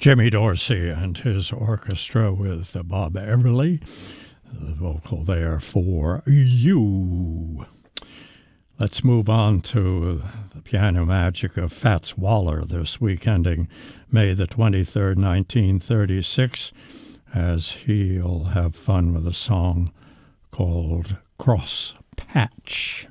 Jimmy Dorsey and his orchestra with Bob Everly, the vocal there for You. Let's move on to the piano magic of Fats Waller this week, ending May the 23rd, 1936, as he'll have fun with a song called Cross Patch.